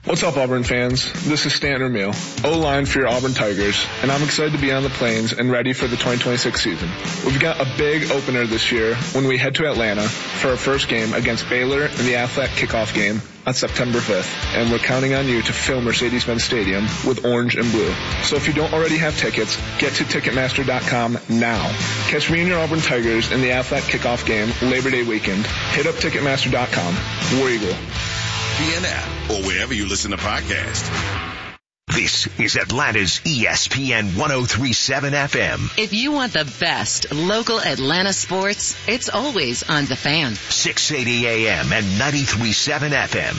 What's up, Auburn fans? This is Stanton Ramil, O-line for your Auburn Tigers, and I'm excited to be on the plains and ready for the 2026 season. We've got a big opener this year when we head to Atlanta for our first game against Baylor in the Aflac kickoff game on September 5th, and we're counting on you to fill Mercedes-Benz Stadium with orange and blue. So if you don't already have tickets, get to Ticketmaster.com now. Catch me and your Auburn Tigers in the Aflac kickoff game Labor Day weekend. Hit up Ticketmaster.com. War Eagle. app or wherever you listen to podcasts. This is Atlanta's ESPN 103.7 FM. If you want the best local Atlanta sports, it's always on The Fan. 680 AM and 93.7 FM.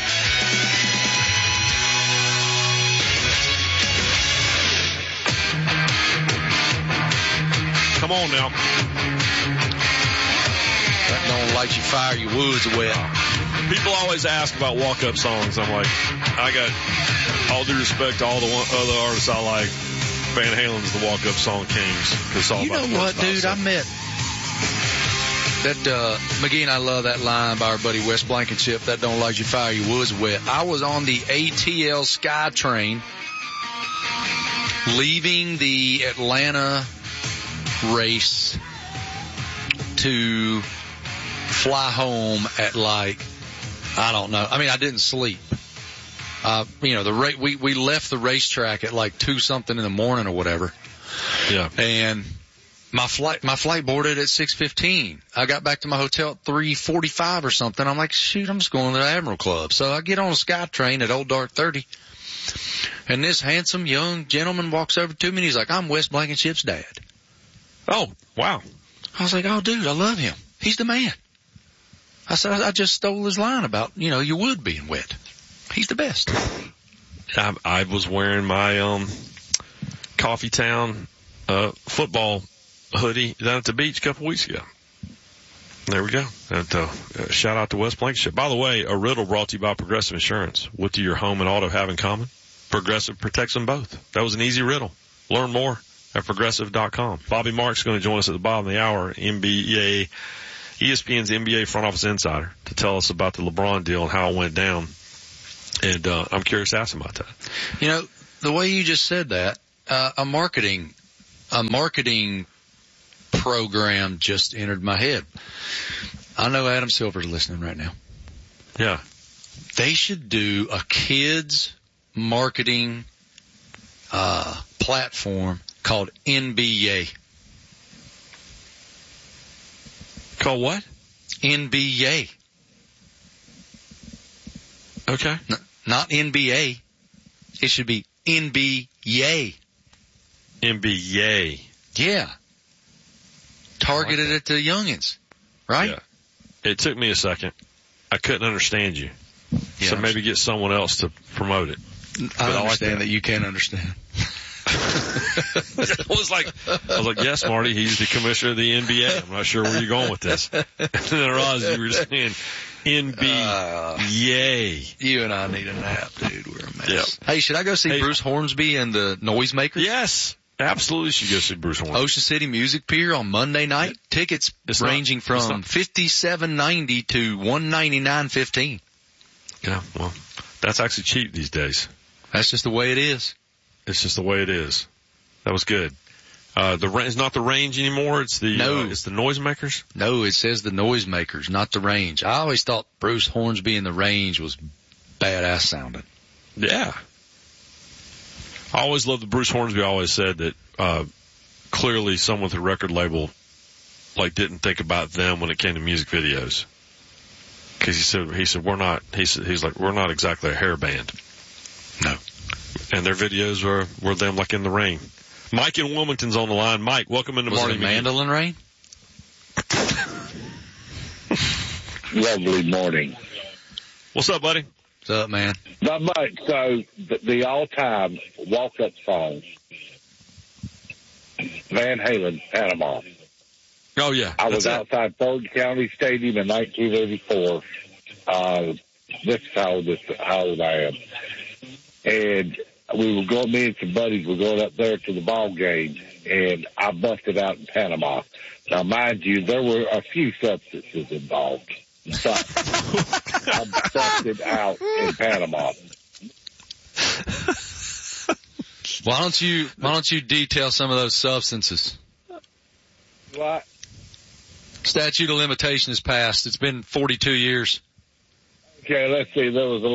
Come on now. That don't light you fire, your woods are wet. People always ask about walk-up songs. I'm like, I got all due respect to all the other artists I like. Van Halen's the walk-up song kings. It's all you about know what, dude? I met that McGee and I love that line by our buddy Wes Blankenship. That don't light you fire, your woods are wet. I was on the ATL SkyTrain leaving the Atlanta race to fly home at I don't know. I mean, I didn't sleep. We left the racetrack at 2-something in the morning or whatever. Yeah. And my flight boarded at 6:15. I got back to my hotel at 3:45 or something. I'm like, shoot, I'm just going to the Admiral Club. So I get on a SkyTrain at Old Dark 30. And this handsome young gentleman walks over to me and he's like, I'm Wes Blankenship's dad. Oh, wow. I was like, oh, dude, I love him. He's the man. I said, I just stole his line about, your wood being wet. He's the best. I was wearing my Coffee Town football hoodie down at the beach a couple weeks ago. There we go. And, shout out to Wes Blankenship. By the way, a riddle brought to you by Progressive Insurance. What do your home and auto have in common? Progressive protects them both. That was an easy riddle. Learn more at Progressive.com. Bobby Marks going to join us at the bottom of the hour. ESPN's NBA front office insider to tell us about the LeBron deal and how it went down. And I'm curious to ask him about that. The way you just said that, a marketing program just entered my head. I know Adam Silver's listening right now. Yeah. They should do a kids marketing platform called NBA. Called what? NBA. Okay. Not NBA. It should be NBA. NBA. Yeah. Targeted at the youngins. Right? Yeah. It took me a second. I couldn't understand you. Yeah, so maybe get someone else to promote it. I understand that you can't understand. I was like, yes, Marty, he's the commissioner of the NBA. I'm not sure where you're going with this. And then I realized you were just saying NBA. You and I need a nap, dude. We're a mess. Yep. Hey, should I go see Bruce Hornsby and the Noisemakers? Yes, absolutely should go see Bruce Hornsby. Ocean City Music Pier on Monday night. Yep. Tickets ranging from $57.90 to $199.15. Yeah, well, that's actually cheap these days. That's just the way it is. It's just the way it is. That was good. It's not the Range anymore. It's the it's the Noisemakers. No, it says the Noisemakers, not the Range. I always thought Bruce Hornsby and the Range was badass sounding. Yeah. I always loved that Bruce Hornsby always said that clearly someone with a record label didn't think about them when it came to music videos. Because he said we're not exactly a hair band. No. And their videos were them in the rain. Mike in Wilmington's on the line. Mike, welcome into Morning Meeting. Mandolin Rain? Lovely morning. What's up, buddy? What's up, man? Not much. So, the all-time walk-up song, Van Halen, Panama. Oh, yeah. I was outside Fulton County Stadium in 1984. This is how old I am. And me and some buddies were going up there to the ball game, and I busted out in Panama. Now, mind you, there were a few substances involved, but I busted out in Panama. Why don't you detail some of those substances? What? Statute of limitation is passed. It's been 42 years. Okay, let's see. There was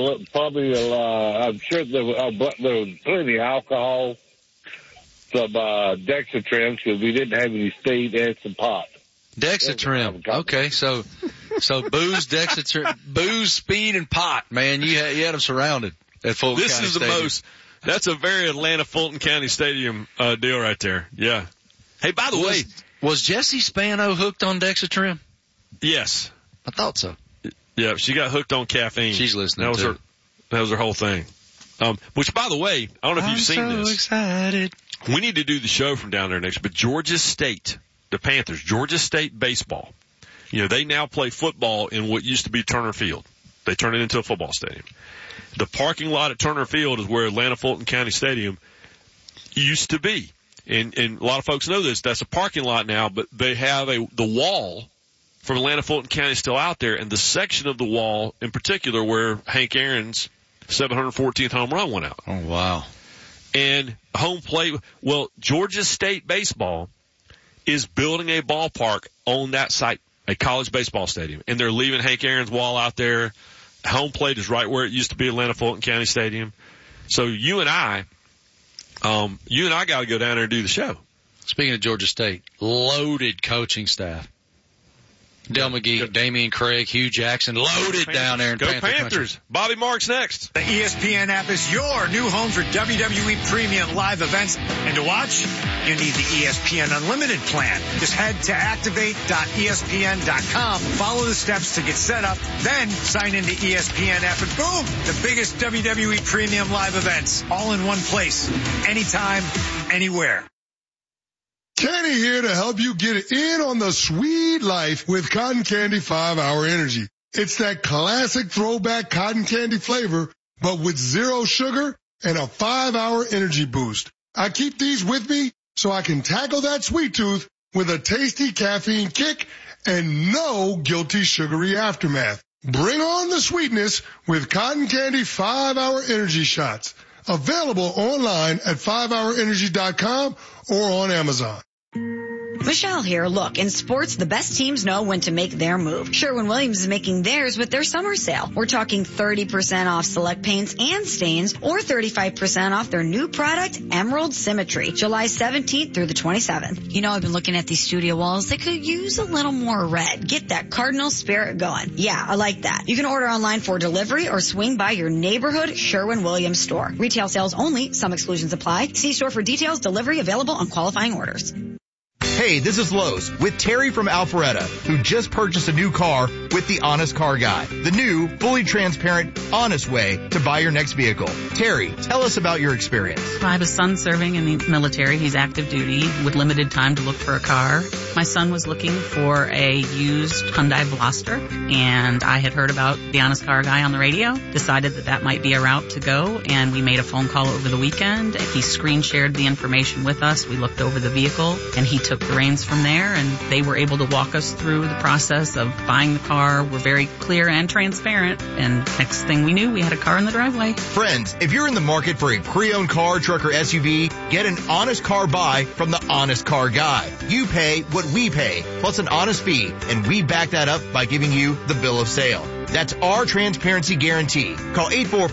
I'm sure there was plenty of alcohol, some Dexatrim, because we didn't have any speed, and some pot. Dexatrim. Okay, so booze, Dexatrim, booze, speed, and pot. Man, you had them surrounded at Fulton County Stadium. That's a very Atlanta Fulton County Stadium deal right there. Yeah. Hey, by the way, was Jessie Spano hooked on Dexatrim? Yes, I thought so. Yeah, she got hooked on caffeine. She's listening. That was her whole thing. Which, by the way, I don't know if you've seen this. I'm so excited. We need to do the show from down there next. But Georgia State, the Panthers, Georgia State baseball. They now play football in what used to be Turner Field. They turn it into a football stadium. The parking lot at Turner Field is where Atlanta Fulton County Stadium used to be. And a lot of folks know this. That's a parking lot now, but they have the wall from Atlanta Fulton County still out there, and the section of the wall in particular where Hank Aaron's 714th home run went out. Oh, wow. And home plate, Georgia State baseball is building a ballpark on that site, a college baseball stadium, and they're leaving Hank Aaron's wall out there. Home plate is right where it used to be Atlanta Fulton County Stadium. So you and I got to go down there and do the show. Speaking of Georgia State, loaded coaching staff. Del McGee, Damian Craig, Hugh Jackson, loaded down there in Panther Panthers. Country. Bobby Marks next. The ESPN app is your new home for WWE premium live events. And to watch, you need the ESPN Unlimited plan. Just head to activate.espn.com, follow the steps to get set up, then sign into ESPN app, and boom, the biggest WWE premium live events, all in one place, anytime, anywhere. Kenny here to help you get in on the sweet life with Cotton Candy 5-Hour Energy. It's that classic throwback cotton candy flavor, but with 0 sugar and a 5-hour energy boost. I keep these with me so I can tackle that sweet tooth with a tasty caffeine kick and no guilty sugary aftermath. Bring on the sweetness with Cotton Candy 5-Hour Energy Shots. Available online at 5hourenergy.com or on Amazon. Michelle here. Look, in sports, the best teams know when to make their move. Sherwin-Williams is making theirs with their summer sale. We're talking 30% off select paints and stains, or 35% off their new product, Emerald Symmetry, July 17th through the 27th. You know, I've been looking at these studio walls. They could use a little more red. Get that Cardinal spirit going. Yeah, I like that. You can order online for delivery or swing by your neighborhood Sherwin-Williams store. Retail sales only. Some exclusions apply. See store for details. Delivery available on qualifying orders. Hey, this is Lowe's with Terry from Alpharetta, who just purchased a new car with the Honest Car Guy, the new, fully transparent, honest way to buy your next vehicle. Terry, tell us about your experience. I have a son serving in the military. He's active duty with limited time to look for a car. My son was looking for a used Hyundai Veloster, and I had heard about the Honest Car Guy on the radio, decided that might be a route to go, and we made a phone call over the weekend. He screen shared the information with us. We looked over the vehicle, and he took the reins from there, and they were able to walk us through the process of buying the car. We're very clear and transparent, and next thing we knew, we had a car in the driveway. Friends, if you're in the market for a pre-owned car, truck, or SUV, get an honest car buy from the Honest Car Guy. You pay what we pay, plus an honest fee, and we back that up by giving you the bill of sale. That's our transparency guarantee. Call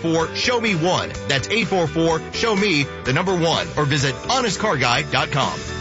844-SHOW-ME-1. That's 844-SHOW-ME, the number 1, or visit honestcarguy.com.